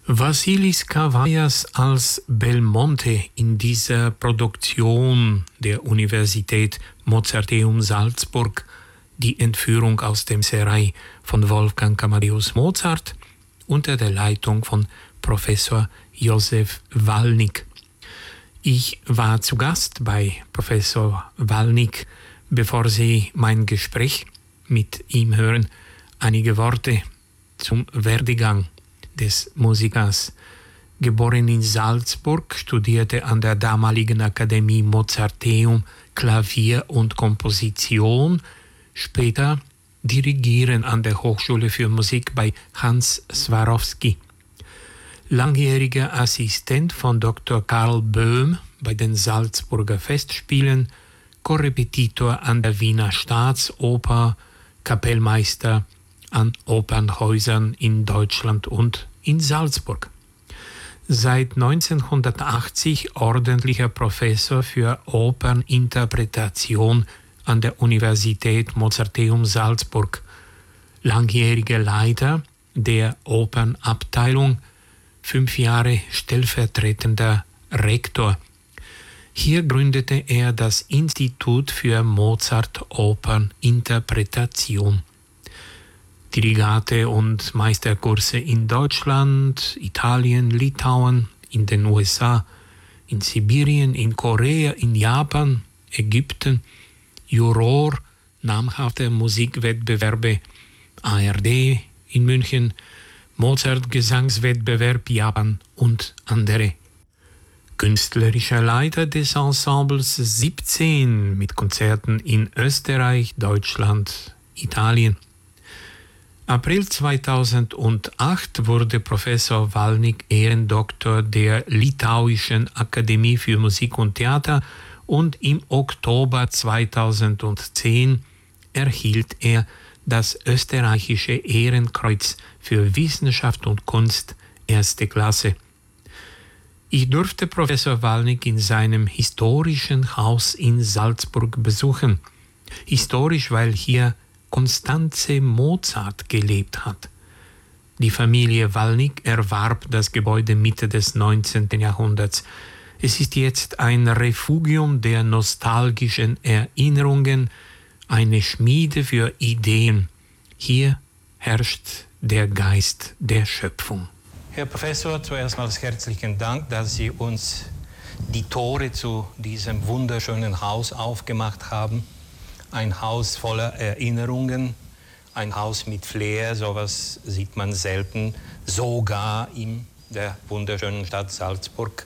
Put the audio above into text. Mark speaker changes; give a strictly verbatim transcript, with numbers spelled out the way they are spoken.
Speaker 1: Vasilis Kavaias als Belmonte in dieser Produktion der Universität Mozarteum Salzburg, die Entführung aus dem Serail von Wolfgang Amadeus Mozart unter der Leitung von Professor Josef Walnig. Ich war zu Gast bei Professor Walnig. Bevor Sie mein Gespräch mit ihm hören, einige Worte zum Werdegang des Musikers. Geboren in Salzburg, studierte an der damaligen Akademie Mozarteum Klavier und Komposition, später Dirigieren an der Hochschule für Musik bei Hans Swarowski. Langjähriger Assistent von Doktor Karl Böhm bei den Salzburger Festspielen, Korrepetitor an der Wiener Staatsoper, Kapellmeister an Opernhäusern in Deutschland und in Salzburg. Seit neunzehnhundertachtzig ordentlicher Professor für Operninterpretation an der Universität Mozarteum Salzburg, langjähriger Leiter der Opernabteilung, fünf Jahre stellvertretender Rektor. Hier gründete er das Institut für Mozart-Operninterpretation. Dirigate und Meisterkurse in Deutschland, Italien, Litauen, in den U S A, in Sibirien, in Korea, in Japan, Ägypten, Juror, namhafte Musikwettbewerbe, A R D in München, Mozart-Gesangswettbewerb Japan und andere. Künstlerischer Leiter des Ensembles siebzehn mit Konzerten in Österreich, Deutschland, Italien. April zweitausendacht wurde Professor Walnig Ehrendoktor der Litauischen Akademie für Musik und Theater und im Oktober zweitausendzehn erhielt er das österreichische Ehrenkreuz für Wissenschaft und Kunst erste Klasse. Ich durfte Professor Walnig in seinem historischen Haus in Salzburg besuchen. Historisch, weil hier Constanze Mozart gelebt hat. Die Familie Walnig erwarb das Gebäude Mitte des neunzehnten Jahrhunderts. Es ist jetzt ein Refugium der nostalgischen Erinnerungen, eine Schmiede für Ideen. Hier herrscht der Geist der Schöpfung.
Speaker 2: Herr Professor, zuerst mal herzlichen Dank, dass Sie uns die Tore zu diesem wunderschönen Haus aufgemacht haben. Ein Haus voller Erinnerungen, ein Haus mit Flair, sowas sieht man selten, sogar in der wunderschönen Stadt Salzburg.